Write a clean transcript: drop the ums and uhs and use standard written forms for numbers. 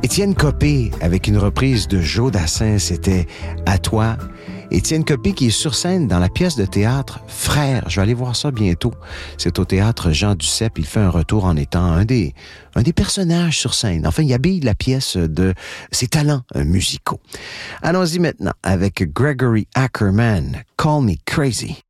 Étienne Copé, avec une reprise de Joe Dassin, c'était « À toi ». Étienne Copé qui est sur scène dans la pièce de théâtre « Frères ». Je vais aller voir ça bientôt. C'est au théâtre Jean Duceppe. Il fait un retour en étant un des personnages sur scène. Enfin, il habille la pièce de ses talents musicaux. Allons-y maintenant avec Gregory Ackerman, « Call Me Crazy ».